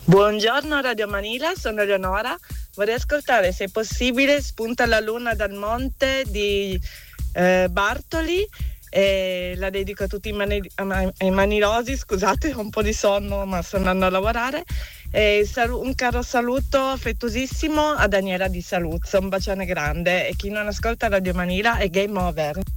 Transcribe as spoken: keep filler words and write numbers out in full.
Buongiorno Radio Manila, sono Eleonora. Vorrei ascoltare, se possibile, Spunta la luna dal monte di eh, Bartoli. E la dedico a tutti i, mani- i manilosi, scusate, ho un po' di sonno ma sto andando a lavorare. E salu- un caro saluto affettuosissimo a Daniela di Saluzzo, un bacione grande, e chi non ascolta Radio Manila è game over.